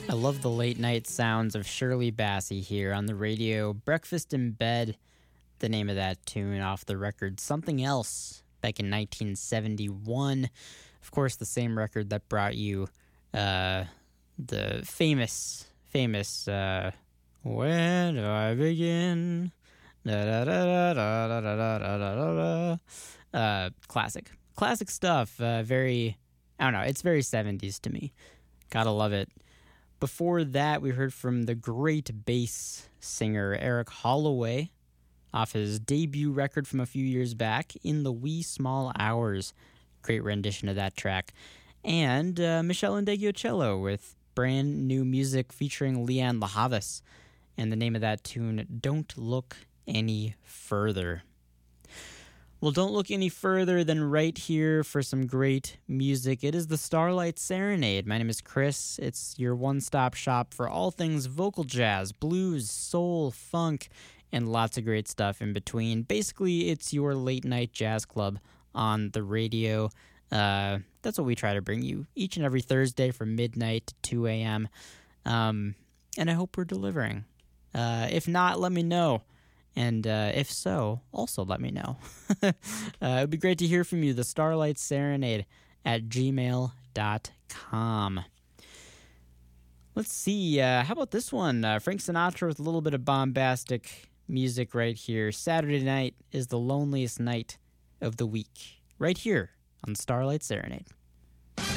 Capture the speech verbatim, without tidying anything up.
I love the late night sounds of Shirley Bassey here on the radio. Breakfast in Bed, the name of that tune off the record Something Else back in nineteen seventy-one. Of course, the same record that brought you uh, the famous, famous uh, Where Do I Begin? Da, da, da, da, da, da, da, da, da, da. Uh, classic. Classic stuff. Uh, very, I don't know, it's very seventies to me. Gotta love it. Before that, we heard from the great bass singer Eric Holloway off his debut record from a few years back, In the Wee Small Hours. Great rendition of that track. And uh, Michelle Indeggio with brand new music featuring Leanne LaHavas. And the name of that tune, Don't Look Any Further. Well, don't look any further than right here for some great music. It is the Starlight Serenade. My name is Chris. It's your one-stop shop for all things vocal jazz, blues, soul, funk, and lots of great stuff in between. Basically, it's your late-night jazz club on the radio. Uh, that's what we try to bring you each and every Thursday from midnight to two a.m. Um, and I hope we're delivering. Uh, if not, let me know. And uh, if so, also let me know. uh, it would be great to hear from you. The Starlight Serenade at gmail dot com. Let's see. Uh, how about this one? Uh, Frank Sinatra with a little bit of bombastic music right here. Saturday night is the loneliest night of the week. Right here on Starlight Serenade.